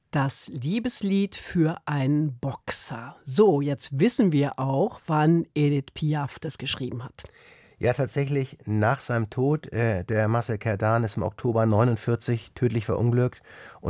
Das Liebeslied für einen Boxer. So, jetzt wissen wir auch, wann Edith Piaf das geschrieben hat. Ja, tatsächlich nach seinem Tod. Der Marcel Cerdan ist im Oktober 49 tödlich verunglückt. Und